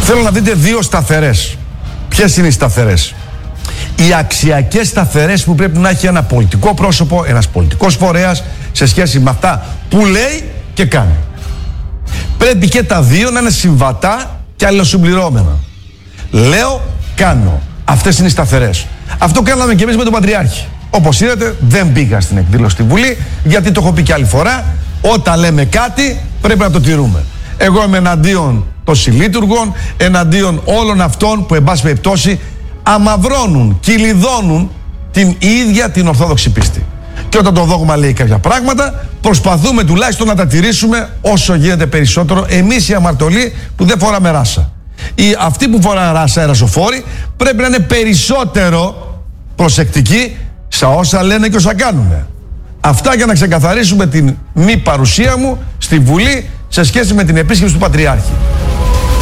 Θέλω να δείτε δύο σταθερές. Ποιες είναι οι σταθερές? Οι αξιακές σταθερές που πρέπει να έχει ένα πολιτικό πρόσωπο, ένας πολιτικός φορέας σε σχέση με αυτά που λέει και κάνει. Πρέπει και τα δύο να είναι συμβατά και αλληλοσυμπληρώμενα. Λέω, κάνω. Αυτές είναι οι σταθερές. Αυτό κάναμε και εμείς με τον Πατριάρχη. Όπως είδατε, δεν πήγα στην εκδήλωση στη Βουλή, γιατί το έχω πει και άλλη φορά. Όταν λέμε κάτι, πρέπει να το τηρούμε. Εγώ είμαι εναντίον των συλλήτουργων, εναντίον όλων αυτών που, εν πάση περιπτώσει, αμαυρώνουν, κυλιδώνουν την ίδια την Ορθόδοξη πίστη. Και όταν το δόγμα λέει κάποια πράγματα, προσπαθούμε τουλάχιστον να τα τηρήσουμε όσο γίνεται περισσότερο εμείς οι αμαρτωλοί που δεν φοράμε ράσα. Ή αυτοί που φοράνε ράσα, ερασοφόροι, πρέπει να είναι περισσότερο προσεκτικοί στα όσα λένε και όσα κάνουν. Αυτά για να ξεκαθαρίσουμε την μη παρουσία μου στη Βουλή σε σχέση με την επίσκεψη του Πατριάρχη.